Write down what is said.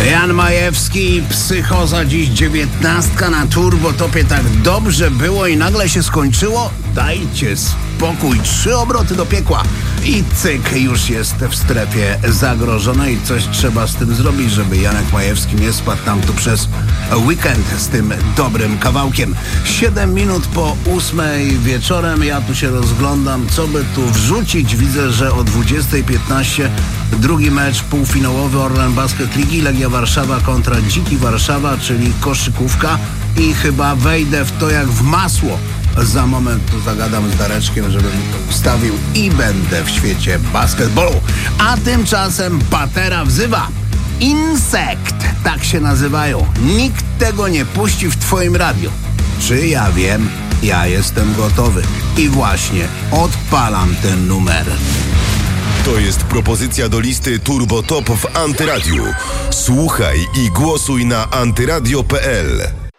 Jan Majewski, Psychoza, dziś 19 na Turbo Topie. Tak dobrze było i nagle się skończyło? Dajcie spokój, 3 obroty do piekła i cyk, już jest w strefie zagrożonej. Coś trzeba z tym zrobić, żeby Janek Majewski nie spadł tam tu przez weekend z tym dobrym kawałkiem. 7 minut po 8 wieczorem, ja tu się rozglądam, co by tu wrzucić. Widzę, że o 20:15 drugi mecz półfinałowy Orlen Basket Ligi, Legia Warszawa kontra Dziki Warszawa, czyli koszykówka, i chyba wejdę w to jak w masło. Za moment tu zagadam z Dareczkiem, żeby mi to ustawił i będę w świecie basketbolu. A tymczasem Patera wzywa. Insekt, tak się nazywają. Nikt tego nie puści w twoim radiu. Czy ja wiem? Ja jestem gotowy. I właśnie odpalam ten numer. To jest propozycja do listy Turbo Top w Antyradiu. Słuchaj i głosuj na antyradio.pl.